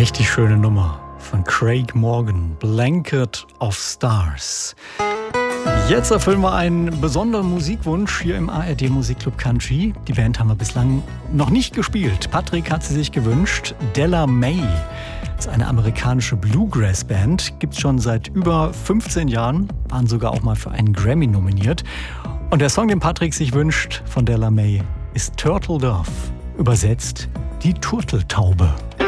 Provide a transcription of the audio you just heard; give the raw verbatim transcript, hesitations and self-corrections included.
Richtig schöne Nummer von Craig Morgan, Blanket of Stars. Jetzt erfüllen wir einen besonderen Musikwunsch hier im A R D Musikclub Country. Die Band haben wir bislang noch nicht gespielt. Patrick hat sie sich gewünscht. Della May. Das ist eine amerikanische Bluegrass-Band. Gibt es schon seit über fünfzehn Jahren. Waren sogar auch mal für einen Grammy nominiert. Und der Song, den Patrick sich wünscht von Della May, ist Turtle Dove. Übersetzt die Turteltaube.